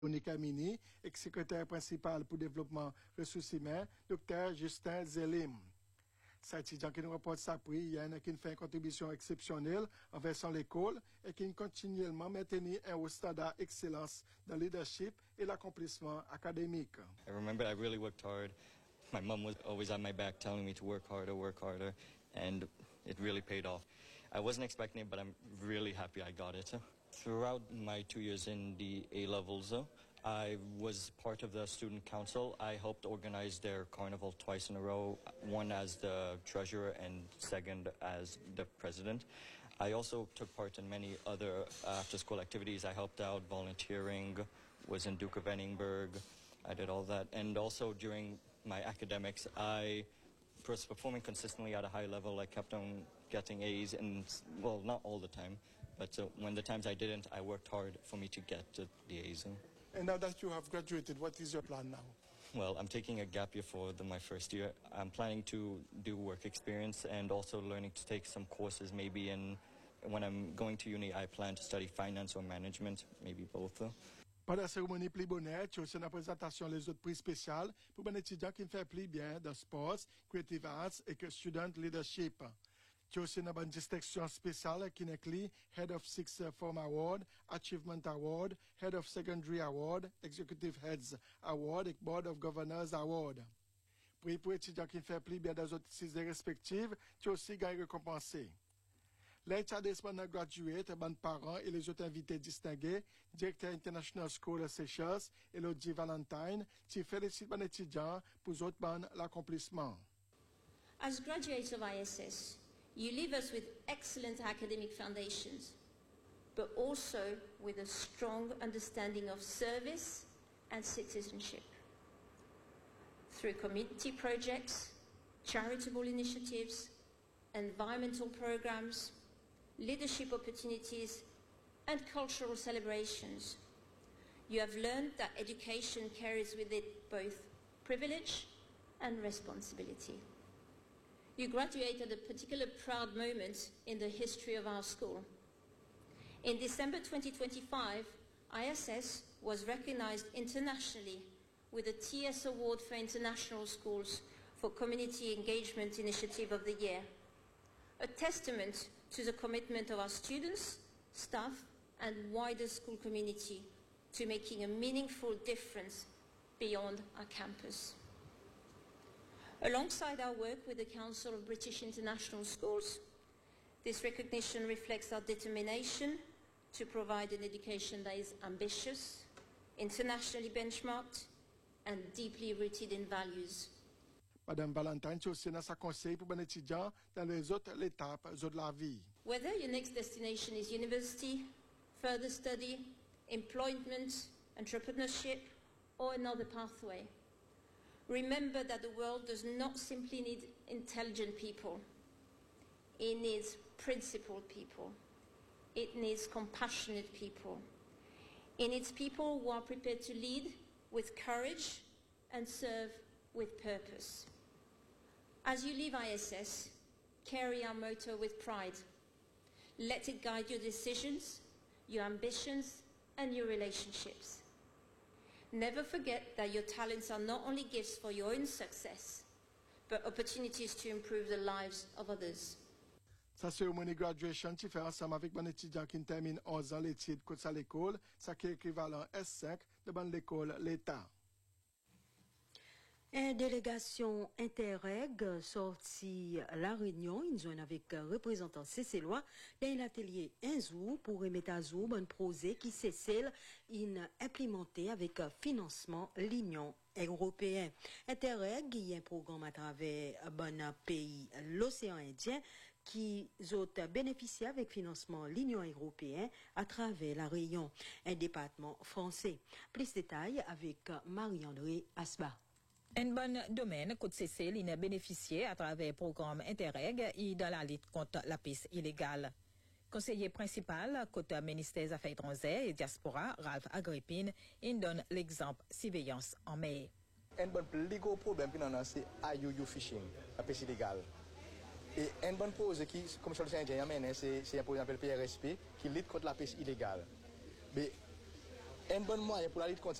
Monica Mini, et secrétaire principal pour le développement ressources humaines, Dr. Justin Zelim. Cet étudiant qui nous rapporte sa prix, il y en a qui fait une contribution exceptionnelle envers l'école et qui continuellement maintenir un haut standard d'excellence dans le leadership et l'accomplissement académique. I remember I really worked hard. My mom was always on my back telling me to work harder, and it really paid off. I wasn't expecting it, but I'm really happy I got it. Throughout my 2 years in the A-levels, I was part of the student council. I helped organize their carnival twice in a row, one as the treasurer and second as the president. I also took part in many other after-school activities. I helped out volunteering, was in Duke of Edinburgh. I did all that. And also during my academics, I was performing consistently at a high level. I kept on getting A's, and well, not all the time, but when the times I didn't, I worked hard for me to get the A's. And now that you have graduated, what is your plan now? Well, I'm taking a gap year for my first year. I'm planning to do work experience and also learning to take some courses. Maybe when I'm going to uni, I plan to study finance or management, maybe both. Pendant la cérémonie plus bonheur, tu as aussi une présentation les autres prix spéciaux pour les étudiants qui font plus bien dans sports, creative arts et que student leadership. Tu as aussi une distinction spéciale qui inclut Head of Sixth Form Award, Achievement Award, Head of Secondary Award, Executive Heads Award et Board of Governors Award. Pour les étudiants qui font plus bien dans les autres cités respectives, tu as aussi gagné récompensé. Les étudiants gradués, les parents et les autres invités distingués, directeur International School Seychelles, Elodie Valentine, qui félicitent les étudiants pour l'accomplissement. As graduates of ISS, you leave us with excellent academic foundations, but also with a strong understanding of service and citizenship. Through community projects, charitable initiatives, environmental programs, leadership opportunities, and cultural celebrations, you have learned that education carries with it both privilege and responsibility. You graduate at a particular proud moment in the history of our school. In December 2025, ISS was recognized internationally with the TS Award for International Schools for Community Engagement Initiative of the Year, a testament to the commitment of our students, staff, and wider school community to making a meaningful difference beyond our campus. Alongside our work with the Council of British International Schools, this recognition reflects our determination to provide an education that is ambitious, internationally benchmarked, and deeply rooted in values. Madame Valentine, tu as aussi un conseil pour les étudiants dans les autres étapes de la vie. Whether your next destination is university, further study, employment, entrepreneurship, or another pathway, remember that the world does not simply need intelligent people. It needs principled people. It needs compassionate people. It needs people who are prepared to lead with courage and serve with purpose. As you leave ISS, carry our motto with pride. Let it guide your decisions, your ambitions, and your relationships. Never forget that your talents are not only gifts for your own success, but opportunities to improve the lives of others. Sa cérémonie graduation, tu fais ensemble avec un étudiant qui termine 11 ans l'étude à l'école, ça qui est équivalent S5 de l'école l'État. Une délégation Interreg sorti La Réunion, une zone avec représentant CCLOA, dans l'atelier Inzou pour remettre à jour un projet qui s'est implémenté avec financement l'Union européenne. Interreg, il y a un programme à travers un pays, l'océan Indien, qui ont bénéficié avec financement l'Union européenne à travers La Réunion, un département français. Plus de détails avec Marie-André Asba. Un bon domaine, Côte Cécile, il a bénéficié à travers le programme Interreg et dans la lutte contre la pêche illégale. Conseiller principal, côté ministère des Affaires étrangères et diaspora, Ralph Agrippine, il donne l'exemple surveillance en mer. Un bon plus gros problème qui a, c'est IUU fishing, la pêche illégale. Et un bon projet qui, comme je le sais, c'est un projet qui s'appelle PRSP, qui lutte contre la pêche illégale. Mais un bon moyen pour la lutte contre